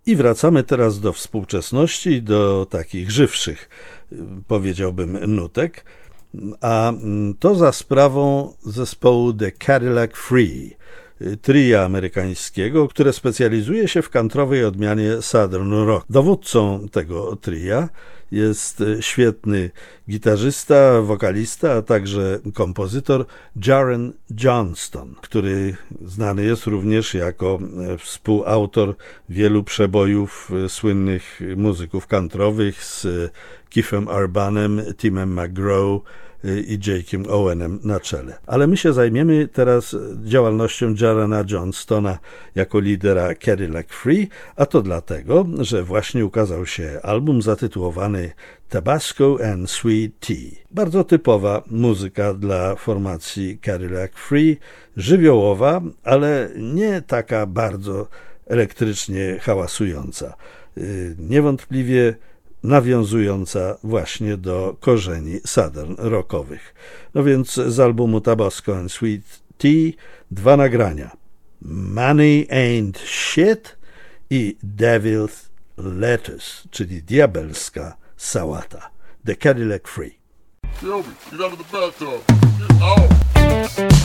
I wracamy teraz do współczesności, do takich żywszych, powiedziałbym, nutek, a to za sprawą zespołu The Cadillac Free, tria amerykańskiego, które specjalizuje się w countrywej odmianie Southern Rock. Dowódcą tego tria jest świetny gitarzysta, wokalista, a także kompozytor Jaren Johnston, który znany jest również jako współautor wielu przebojów słynnych muzyków countrywych z Keithem Urbanem, Timem McGraw i Jake'em Owenem na czele. Ale my się zajmiemy teraz działalnością Jarena Johnstona jako lidera Cadillac Free, a to dlatego, że właśnie ukazał się album zatytułowany Tabasco and Sweet Tea. Bardzo typowa muzyka dla formacji Cadillac Free, żywiołowa, ale nie taka bardzo elektrycznie hałasująca. Niewątpliwie nawiązująca właśnie do korzeni southern rockowych. No więc z albumu Tabasco and Sweet Tea 2 nagrania. Money Ain't Shit i Devil's Lettuce, czyli diabelska sałata. The Cadillac Free. Shelby, you got to the bathtub. Get out.